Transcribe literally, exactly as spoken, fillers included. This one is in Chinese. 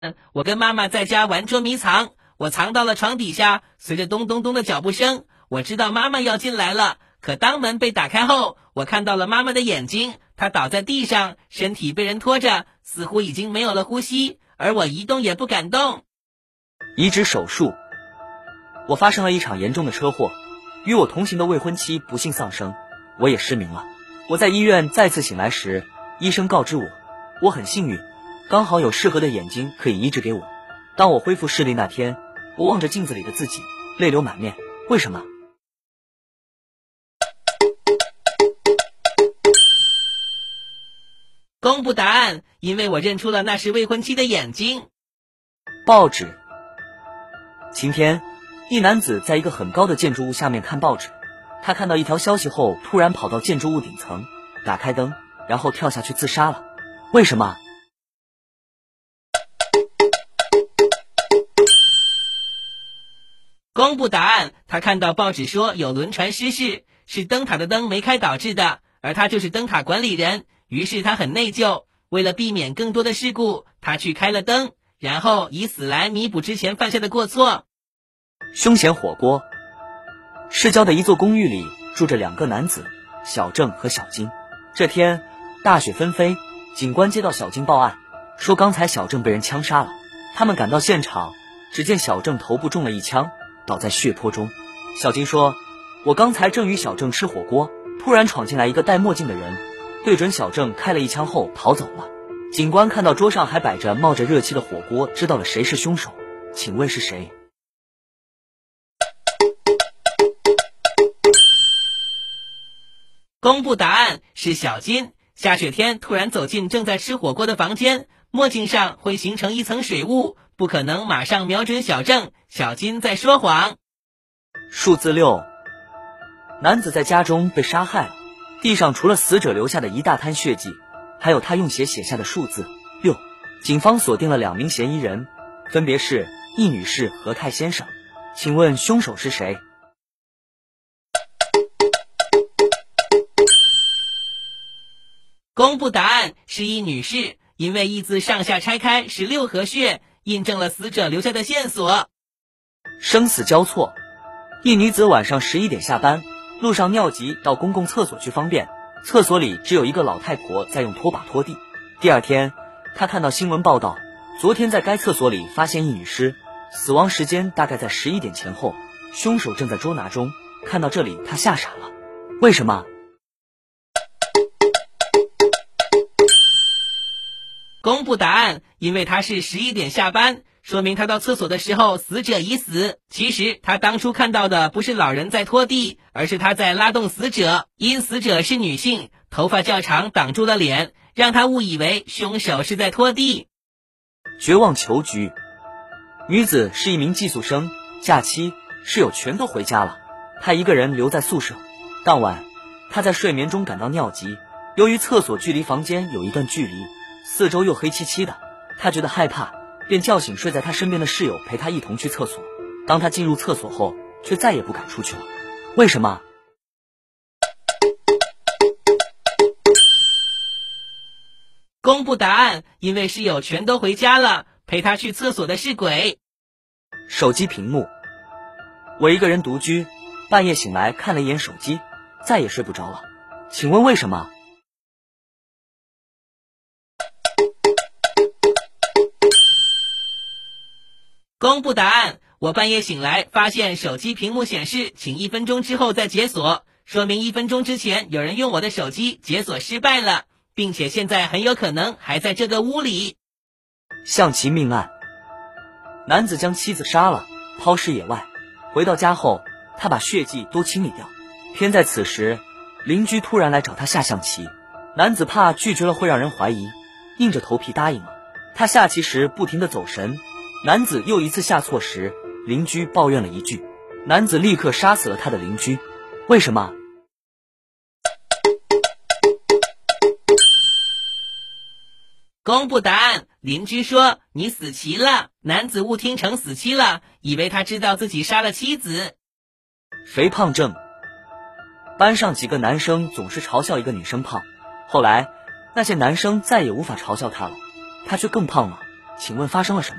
我跟妈妈在家玩捉迷藏，我藏到了床底下，随着咚咚咚的脚步声，我知道妈妈要进来了。可当门被打开后，我看到了妈妈的眼睛，她倒在地上，身体被人拖着，似乎已经没有了呼吸，而我一动也不敢动。 移植手术。我发生了一场严重的车祸，与我同行的未婚妻不幸丧生，我也失明了。我在医院再次醒来时，医生告知我，我很幸运，刚好有适合的眼睛可以移植给我。当我恢复视力那天，我望着镜子里的自己，泪流满面。为什么？ 公布答案，因为我认出了那是未婚妻的眼睛。 报纸。晴天，一男子在一个很高的建筑物下面看报纸，他看到一条消息后，突然跑到建筑物顶层，打开灯，然后跳下去自杀了。为什么？ 公布答案，他看到报纸说有轮船失事，是灯塔的灯没开导致的，而他就是灯塔管理人，于是他很内疚，为了避免更多的事故，他去开了灯，然后以死来弥补之前犯下的过错。 凶嫌火锅。市郊的一座公寓里住着两个男子，小郑和小金。这天大雪纷飞，警官接到小金报案，说刚才小郑被人枪杀了。他们赶到现场，只见小郑头部中了一枪，倒在血泊中。小金说，我刚才正与小郑吃火锅，突然闯进来一个戴墨镜的人，对准小郑开了一枪后逃走了。警官看到桌上还摆着冒着热气的火锅，知道了谁是凶手。请问是谁？ 公布答案，是小金。下雪天突然走进正在吃火锅的房间，墨镜上会形成一层水雾，不可能马上瞄准小郑，小金在说谎。 数字六。男子在家中被杀害了，地上除了死者留下的一大滩血迹，还有他用血写下的数字六。警方锁定了两名嫌疑人，分别是易女士和泰先生。请问凶手是谁？ 公布答案，是易女士，因为易字上下拆开是六合穴，印证了死者留下的线索。 生死交错。一女子晚上十一点下班，路上尿急到公共厕所去方便，厕所里只有一个老太婆在用拖把拖地。第二天，她看到新闻报道，昨天在该厕所里发现一女尸，死亡时间大概在十一点前后，凶手正在捉拿中。看到这里，她吓傻了。为什么？ 公布答案，因为他是十一点下班，说明他到厕所的时候死者已死。其实他当初看到的不是老人在拖地，而是他在拉动死者，因死者是女性，头发较长挡住了脸，让他误以为凶手是在拖地。 绝望求局。女子是一名寄宿生，假期室友全都回家了，她一个人留在宿舍。当晚她在睡眠中感到尿急，由于厕所距离房间有一段距离，四周又黑漆漆的，他觉得害怕，便叫醒睡在他身边的室友陪他一同去厕所。当他进入厕所后，却再也不敢出去了。为什么？ 公布答案，因为室友全都回家了，陪他去厕所的是鬼。 手机屏幕。我一个人独居，半夜醒来看了一眼手机，再也睡不着了。请问为什么？ 公布答案，我半夜醒来发现手机屏幕显示请一分钟之后再解锁，说明一分钟之前有人用我的手机解锁失败了，并且现在很有可能还在这个屋里。 象棋命案。男子将妻子杀了，抛尸野外，回到家后他把血迹都清理掉。偏在此时，邻居突然来找他下象棋，男子怕拒绝了会让人怀疑，硬着头皮答应了。他下棋时不停地走神，男子又一次下错时，邻居抱怨了一句，男子立刻杀死了他的邻居。为什么？ 公布答案，邻居说你死棋了，男子误听成死期了，以为他知道自己杀了妻子。 肥胖症。班上几个男生总是嘲笑一个女生胖，后来那些男生再也无法嘲笑她了，她却更胖了。 请问发生了什么？